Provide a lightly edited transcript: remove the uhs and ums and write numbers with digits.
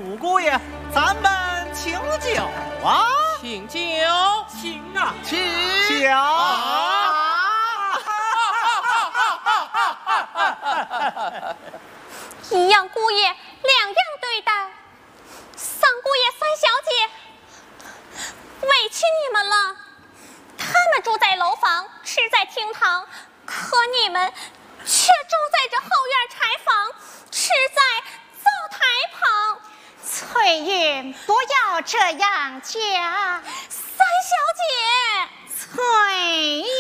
五姑爷，咱们请酒啊！ 请酒， 请啊， 请请一样姑爷，两样对待。三姑爷、三小姐，委屈你们了。他们住在楼房，吃在厅堂，可你们却住在这后院柴房，吃在灶台旁。 翠云，不要这样讲。 三小姐， 翠